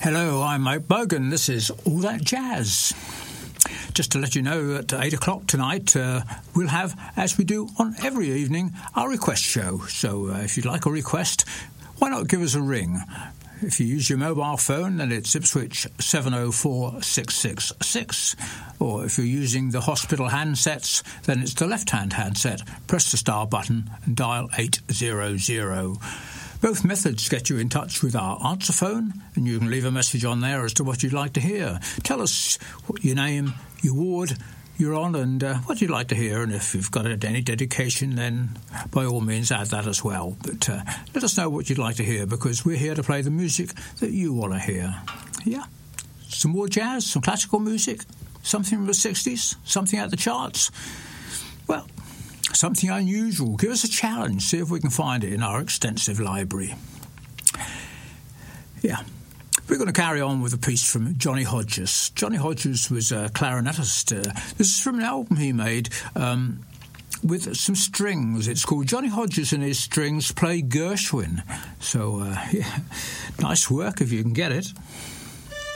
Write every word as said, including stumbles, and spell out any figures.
Hello, I'm Mike Bogan. This is All That Jazz. Just to let you know, at eight o'clock tonight, uh, we'll have, as we do on every evening, our request show. So uh, if you'd like a request, why not give us a ring? If you use your mobile phone, then it's Ipswich seven oh four six six six. Or if you're using the hospital handsets, then it's the left-hand handset. Press the star button and dial eight hundred. Both methods get you in touch with our answer phone, and you can leave a message on there as to what you'd like to hear. Tell us what your name, your ward you're on, and uh, what you'd like to hear. And if you've got any dedication, then by all means add that as well. But uh, let us know what you'd like to hear, because we're here to play the music that you want to hear. Yeah, some more jazz, some classical music, something from the sixties, something at the charts. Well, something unusual. Give us a challenge. See if we can find it in our extensive library. Yeah. We're going to carry on with a piece from Johnny Hodges. Johnny Hodges was a clarinetist. Uh, this is from an album he made um, with some strings. It's called Johnny Hodges and His Strings Play Gershwin. So, uh, yeah, nice work if you can get it.